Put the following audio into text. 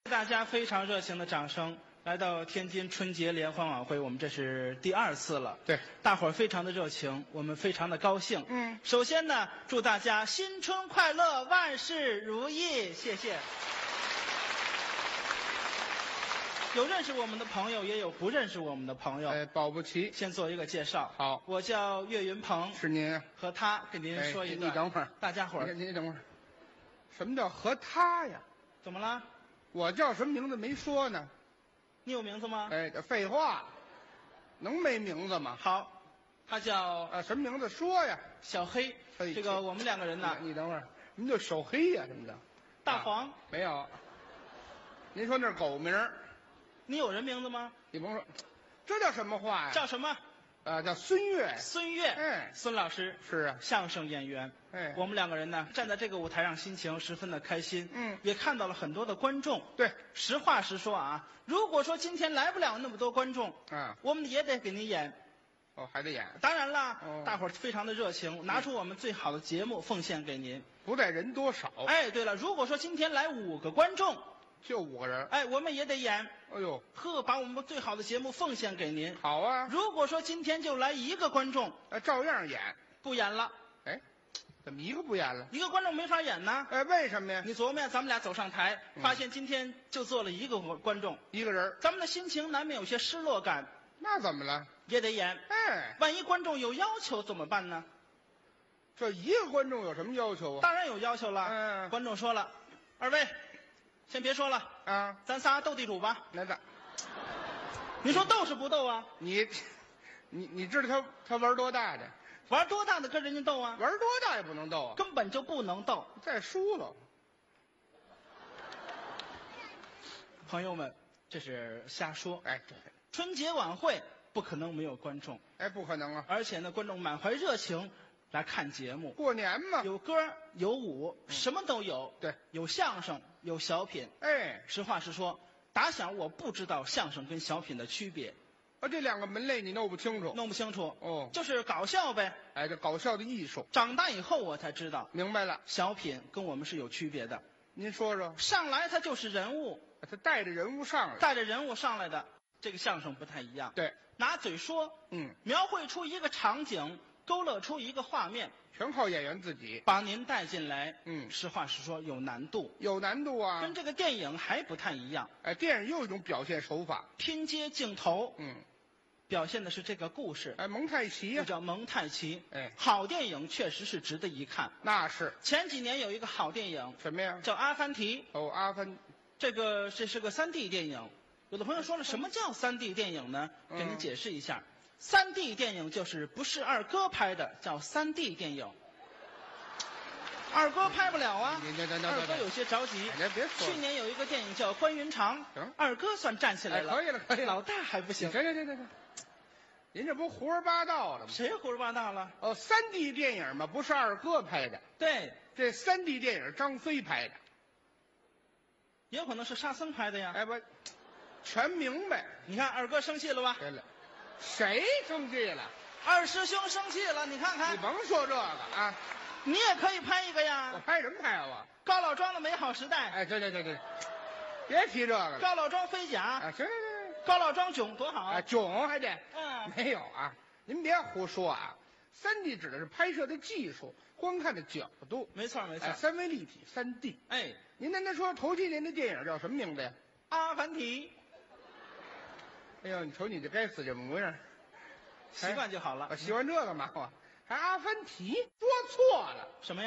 大家非常热情的掌声，来到天津春节联欢晚会，我们这是第2次了。 对， 大伙儿非常的热情，我们非常的高兴。首先呢，祝大家新春快乐，万事如意，谢谢。有认识我们的朋友，也有不认识我们的朋友。 保不齐。 先做一个介绍。 好， 我叫岳云鹏， 是您。 和他给您说一段。 你等会儿， 大家伙儿， 你等会儿，什么叫和他呀？ 怎么了？ 我叫什么名字没说呢？ 你有名字吗？ 这废话，能没名字吗？ 好，他叫什么名字说呀？ 小黑。这个我们2个人呢。 你等会儿，什么叫小黑呀？什么的？ 大黄没有。您说那是狗名儿？ 你有人名字吗？ 你甭说，这叫什么话呀？ 叫什么？ 叫孙越。 孙越。孙老师是啊， 相声演员。我们2个人呢，站在这个舞台上，心情十分的开心。也看到了很多的观众。 对， 实话实说啊，如果说今天来不了那么多观众，我们也得给您演。 还得演。 当然了，大伙儿非常的热情，拿出我们最好的节目奉献给您。 不在人多少。 对了，如果说今天来5个观众， 就5个人。 我们也得演。 哎呦， 把我们最好的节目奉献给您。 好啊。 如果说今天就来1个观众， 照样演。 不演了。 怎么1个不演了 ？1个观众没法演呢。 为什么呀？ 你琢磨呀，咱们俩走上台，发现今天就坐了1个观众 ，1个人， 咱们的心情难免有些失落感。 那怎么了？ 也得演。万一观众有要求怎么办呢？ 这1个观众有什么要求啊？ 当然有要求了。观众说了：“2位，先别说了啊， 咱仨斗地主吧。” 那咋？ 你说斗是不斗啊？ 你知道他玩多大的？ 玩多大的跟人家斗啊？ 玩多大也不能斗啊， 根本就不能斗。 再输了。 朋友们，这是瞎说。 对， 春节晚会不可能没有观众。 不可能啊！ 而且呢，观众满怀热情来看节目。 过年嘛， 有歌有舞，什么都有。 对， 有相声，有小品。实话实说，打小我不知道相声跟小品的区别。 这2个门类你弄不清楚。 弄不清楚。就是搞笑呗。 这搞笑的艺术。 长大以后我才知道。 明白了， 小品跟我们是有区别的。 您说说。 上来他就是人物， 他带着人物上来。 带着人物上来的，这个相声不太一样。 对， 拿嘴说。描绘出一个场景，勾勒出一个画面， 全靠演员自己把您带进来。实话实说，有难度。 有难度啊， 跟这个电影还不太一样。 电影又一种表现手法， 拼接镜头。表现的是这个故事。 蒙太奇呀， 就叫蒙太奇。好电影确实是值得一看。 那是。 前几年有一个好电影， 什么呀？ 叫《阿凡提》。 阿凡， 这是个3D 电影。有的朋友说了，什么叫3D 电影呢？给您解释一下，3D 电影就是不是二哥拍的，叫3D 电影。二哥拍不了啊，二哥有些着急。 别说。 去年有一个电影叫《关云长》，二哥算站起来了。 可以了， 老大还不行。 行。您这不胡说八道了吗？ 谁胡说八道了 ？3D 电影嘛，不是二哥拍的。 对， 这3D 电影张飞拍的， 也有可能是沙僧拍的呀。 不，全明白。 你看二哥生气了吧？ 对了，谁生气了？ 二师兄生气了，你看看。 你甭说这个啊， 你也可以拍一个呀。 我拍什么拍啊？ 高老庄的美好时代。 对，别提这个了。 高老庄飞甲。 行。 高老庄囧多好。 囧还得。没有啊，您别胡说啊。3D 指的是拍摄的技术，观看的角度。 没错。 三维立体3D。您刚才说头些年的电影叫什么名字呀？ 阿凡提。 哎呦，你瞅你这该死这模样， 习惯就好了。 喜欢这个嘛？还阿凡提，说错了。 什么呀？